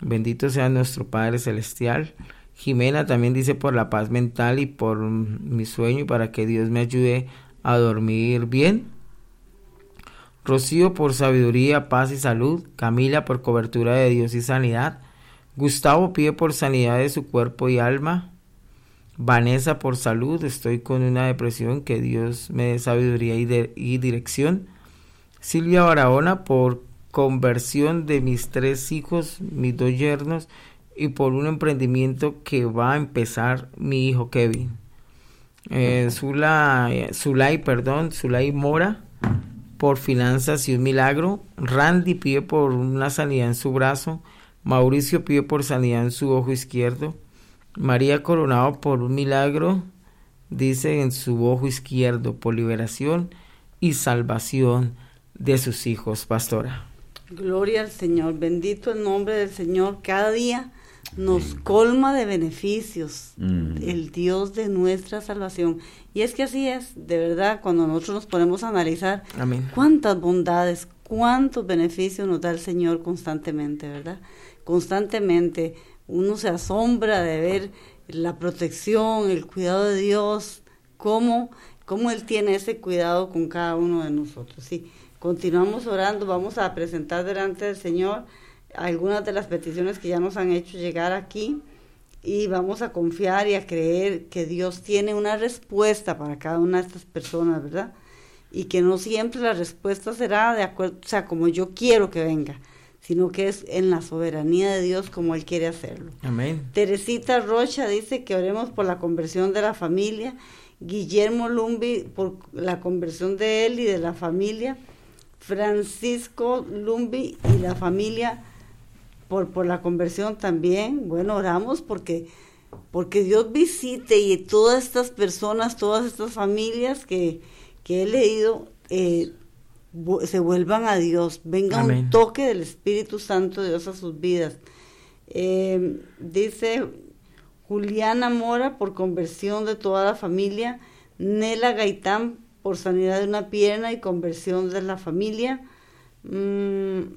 Bendito sea nuestro Padre Celestial. Jimena también dice por la paz mental y por mi sueño y para que Dios me ayude a dormir bien. Rocío por sabiduría, paz y salud. Camila por cobertura de Dios y sanidad. Gustavo pide por sanidad de su cuerpo y alma. Vanessa por salud. Estoy con una depresión, que Dios me dé sabiduría y dirección. Silvia Barahona por conversión de mis 3 hijos, mis 2 yernos y por un emprendimiento que va a empezar mi hijo Kevin. Zulay Mora por finanzas y un milagro. Randy pide por una sanidad en su brazo. Mauricio pide por sanidad en su ojo izquierdo. María Coronado por un milagro, dice, en su ojo izquierdo, por liberación y salvación de sus hijos. Pastora. Gloria al Señor, bendito el nombre del Señor. Cada día nos colma de beneficios el Dios de nuestra salvación. Y es que así es, de verdad, cuando nosotros nos ponemos a analizar cuántas bondades, cuántos beneficios nos da el Señor constantemente, ¿verdad? Constantemente uno se asombra de ver la protección, el cuidado de Dios, cómo Él tiene ese cuidado con cada uno de nosotros. Sí, continuamos orando, vamos a presentar delante del Señor algunas de las peticiones que ya nos han hecho llegar aquí y vamos a confiar y a creer que Dios tiene una respuesta para cada una de estas personas, ¿verdad? Y que no siempre la respuesta será de acuerdo, o sea, como yo quiero que venga, sino que es en la soberanía de Dios como Él quiere hacerlo. Amén. Teresita Rocha dice que oremos por la conversión de la familia. Guillermo Lumbi por la conversión de él y de la familia. Francisco Lumbi y la familia por la conversión también. Bueno, oramos porque Dios visite y todas estas personas, todas estas familias que he leído, se vuelvan a Dios, venga Amén. Un toque del Espíritu Santo de Dios a sus vidas. Dice Juliana Mora por conversión de toda la familia, Nela Gaitán por sanidad de una pierna y conversión de la familia. Bueno,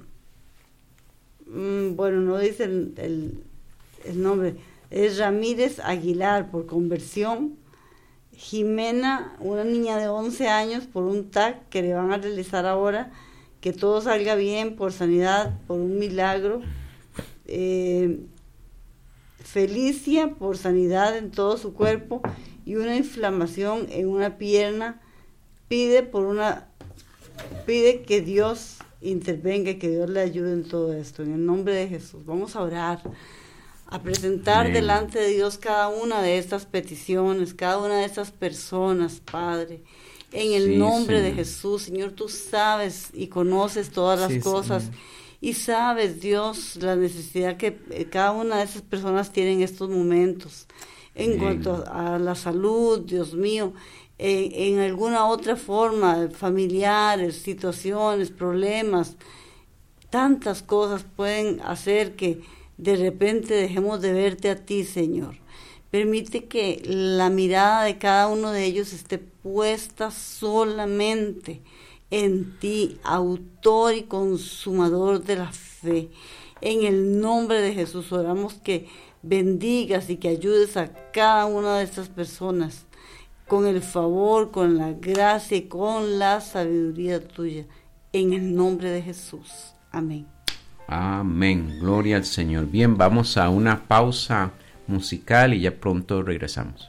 no dice el nombre, es Ramírez Aguilar por conversión. Jimena, una niña de 11 años, por un TAC que le van a realizar ahora, que todo salga bien, por sanidad, por un milagro. Felicia, por sanidad en todo su cuerpo y una inflamación en una pierna, pide que Dios intervenga y que Dios le ayude en todo esto, en el nombre de Jesús. Vamos a orar, a presentar delante de Dios cada una de estas peticiones, cada una de estas personas, Padre, en el nombre de Jesús. Señor, tú sabes y conoces todas las cosas, Señor. Y sabes, Dios, la necesidad que cada una de esas personas tiene en estos momentos, en cuanto a la salud, Dios mío, en alguna otra forma, familiares, situaciones, problemas, tantas cosas pueden hacer que de repente dejemos de verte a ti, Señor. Permite que la mirada de cada uno de ellos esté puesta solamente en ti, autor y consumador de la fe. En el nombre de Jesús oramos que bendigas y que ayudes a cada una de estas personas con el favor, con la gracia y con la sabiduría tuya. En el nombre de Jesús. Amén. Amén, gloria al Señor. Bien, vamos a una pausa musical y ya pronto regresamos.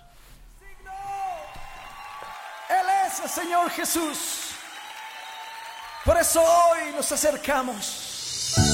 Él es el Señor Jesús. Por eso hoy nos acercamos